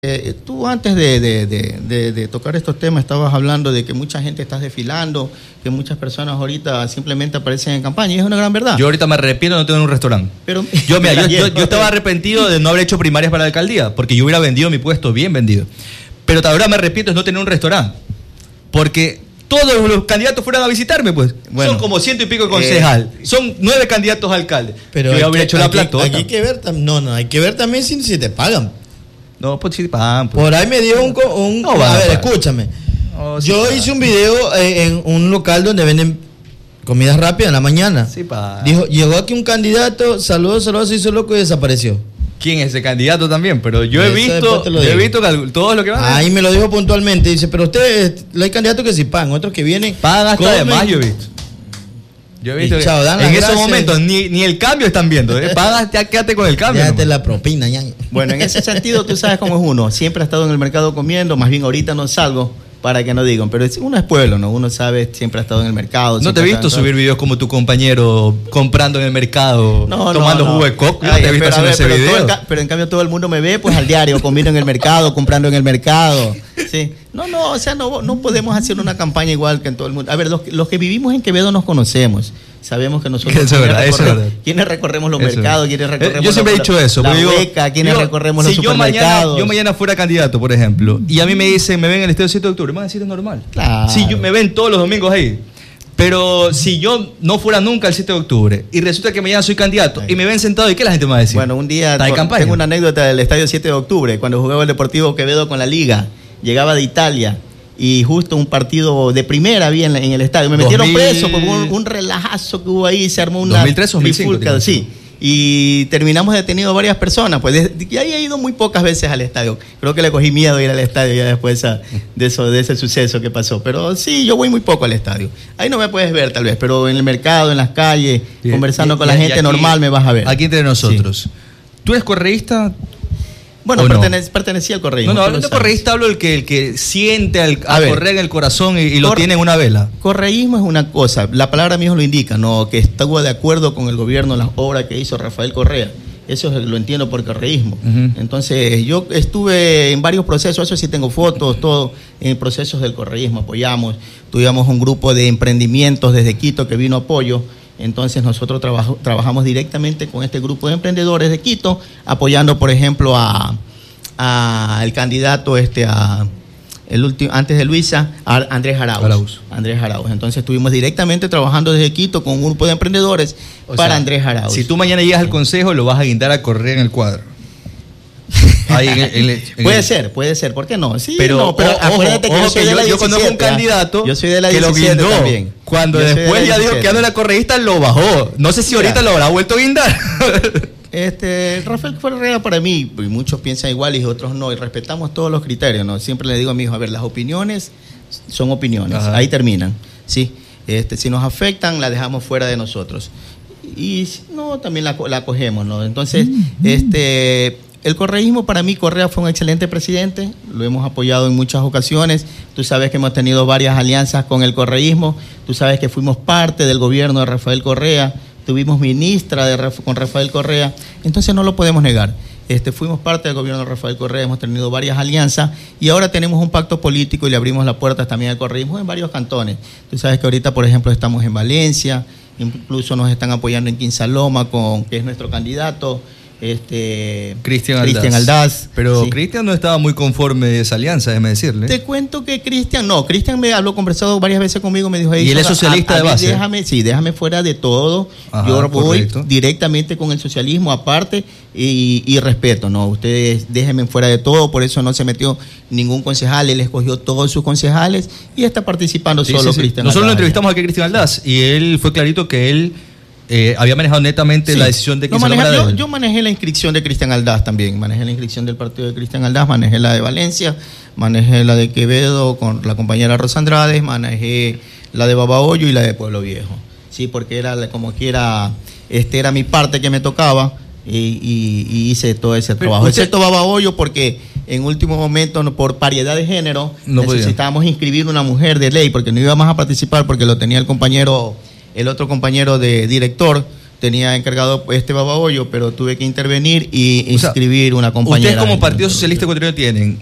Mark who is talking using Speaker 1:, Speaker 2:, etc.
Speaker 1: Tú antes de tocar estos temas estabas hablando de que mucha gente está desfilando, que muchas personas ahorita simplemente aparecen en campaña, y es una gran verdad.
Speaker 2: Yo ahorita me arrepiento de no tener un restaurante.
Speaker 1: Pero
Speaker 2: yo estaba arrepentido de no haber hecho primarias para la alcaldía, porque yo hubiera vendido mi puesto bien vendido. Pero ahora me arrepiento de no tener un restaurante, porque todos los candidatos fueran a visitarme, pues. Bueno, son como 100 y pico de concejal. Son 9 candidatos a alcalde.
Speaker 3: Pero
Speaker 2: yo ya hubiera hecho la platota.
Speaker 3: Hay que ver, hay que ver también si te pagan.
Speaker 2: No, pues sí, pagan. Pues.
Speaker 3: Por ahí me dio un
Speaker 2: no,
Speaker 3: a ver, escúchame. No, yo hice un video en un local donde venden comida rápida en la mañana.
Speaker 2: Sí, pagan.
Speaker 3: Dijo, llegó aquí un candidato, saludó, se hizo loco y desapareció.
Speaker 2: ¿Quién es ese candidato también? Pero yo he visto todos lo que van a ver.
Speaker 3: Ahí me lo dijo puntualmente. Dice, pero ustedes, hay candidatos que sí pagan, otros que vienen.
Speaker 2: Pagan hasta de más, yo he visto. Yo he visto que en esos momentos ni el cambio están viendo. Pagas, quédate con el cambio.
Speaker 3: Déjate la propina, ya.
Speaker 1: Bueno, en ese sentido, tú sabes cómo es uno. Siempre ha estado en el mercado comiendo, más bien ahorita no salgo para que no digan. Pero uno es pueblo, ¿no? Uno sabe, siempre ha estado en el mercado.
Speaker 2: ¿No te he visto subir videos como tu compañero comprando en el mercado, tomando jugo de coco?
Speaker 1: No te he visto haciendo ese video. Pero en cambio todo el mundo me ve pues al diario, comiendo en el mercado, comprando en el mercado. Sí. O sea, no podemos hacer una campaña igual que en todo el mundo. A ver, los que vivimos en Quevedo nos conocemos. Sabemos que nosotros
Speaker 2: eso es verdad.
Speaker 1: quienes recorremos los mercados, quienes recorremos
Speaker 2: yo siempre he dicho eso,
Speaker 1: la hueca, quienes recorremos los supermercados.
Speaker 2: Yo mañana fuera candidato, por ejemplo, y a mí me dicen, me ven en el estadio 7 de octubre, me van a decir es normal.
Speaker 1: Claro.
Speaker 2: Si me ven todos los domingos ahí. Pero si yo no fuera nunca el 7 de octubre y resulta que mañana soy candidato y me ven sentado, ¿y qué la gente me va a decir?
Speaker 1: Bueno, un día tengo una anécdota del estadio 7 de octubre, cuando jugaba el Deportivo Quevedo con la Liga, llegaba de Italia y justo un partido de primera había en el estadio. Me metieron preso por un relajazo que hubo ahí, se armó una
Speaker 2: 2003 o 2005.
Speaker 1: Sí, y terminamos detenidos varias personas. Pues ya he ido muy pocas veces al estadio. Creo que le cogí miedo a ir al estadio ya después de ese suceso que pasó. Pero sí, yo voy muy poco al estadio. Ahí no me puedes ver tal vez, pero en el mercado, en las calles, conversando con la gente aquí, normal me vas a ver.
Speaker 2: Aquí entre nosotros. Sí. ¿Tú eres correísta?
Speaker 1: Bueno, pertenecía al correísmo.
Speaker 2: No, hablando de correísta, hablo el que siente a correr en el corazón y lo tiene en una vela.
Speaker 1: Correísmo es una cosa, la palabra mismo lo indica, ¿no? Que estuvo de acuerdo con el gobierno en las obras que hizo Rafael Correa. Eso lo entiendo por correísmo. Entonces, yo estuve en varios procesos, eso sí tengo fotos, todo, en procesos del correísmo, apoyamos. Tuvimos un grupo de emprendimientos desde Quito que vino apoyo. Entonces nosotros trabajamos directamente con este grupo de emprendedores de Quito, apoyando, por ejemplo, el candidato antes de Luisa, Andrés Arauz. Entonces estuvimos directamente trabajando desde Quito con un grupo de emprendedores para Andrés Arauz.
Speaker 2: Si tú mañana llegas al consejo, lo vas a guindar a correr en el cuadro. Ahí
Speaker 1: puede ser, ¿por qué no? Sí,
Speaker 2: pero
Speaker 1: acuérdate que yo soy de la 17.
Speaker 2: Yo conozco un candidato
Speaker 1: yo soy de la
Speaker 2: que
Speaker 1: 17
Speaker 2: lo guindó
Speaker 1: también.
Speaker 2: Cuando después ya dijo que ya no era correísta, lo bajó. No sé si ahorita lo habrá vuelto a guindar.
Speaker 1: Rafael Correa para mí, y muchos piensan igual y otros no, y respetamos todos los criterios, ¿no? Siempre le digo a mi hijo, a ver, las opiniones son opiniones, ahí terminan, ¿sí? Si nos afectan, la dejamos fuera de nosotros. Y si no, también la acogemos, ¿no? Entonces, el correísmo, para mí, Correa fue un excelente presidente, lo hemos apoyado en muchas ocasiones. Tú sabes que hemos tenido varias alianzas con el correísmo, tú sabes que fuimos parte del gobierno de Rafael Correa, tuvimos ministra con Rafael Correa, entonces no lo podemos negar. Fuimos parte del gobierno de Rafael Correa, hemos tenido varias alianzas y ahora tenemos un pacto político y le abrimos las puertas también al correísmo en varios cantones. Tú sabes que ahorita, por ejemplo, estamos en Valencia, incluso nos están apoyando en Quinsaloma, que es nuestro candidato.
Speaker 2: Cristian Aldaz. Pero sí. Cristian no estaba muy conforme de esa alianza, déjeme decirle.
Speaker 1: Te cuento que Cristian me habló, conversado varias veces conmigo, me dijo...
Speaker 2: ¿Y él es socialista de base?
Speaker 1: Déjame fuera de todo. Ajá, yo voy directamente con el socialismo aparte y respeto, ¿no? Ustedes déjenme fuera de todo, por eso no se metió ningún concejal, él escogió todos sus concejales y está participando solo Cristian Aldaz.
Speaker 2: Nosotros lo entrevistamos aquí a Cristian Aldaz y él fue clarito que él... había manejado netamente la decisión de que
Speaker 1: yo manejé la inscripción de Cristian Aldaz también, manejé la inscripción del partido de Cristian Aldaz, manejé la de Valencia, manejé la de Quevedo con la compañera Rosa Andrade, manejé la de Babahoyo y la de Pueblo Viejo, sí, porque era como quiera, era mi parte que me tocaba y hice todo ese trabajo, excepto Babahoyo porque en último momento por paridad de género necesitábamos inscribir una mujer de ley porque no íbamos a participar porque lo tenía el otro compañero de director, tenía encargado Babahoyo, pero tuve que intervenir y inscribir una compañera.
Speaker 2: Ustedes como Partido Socialista Ecuatoriano tienen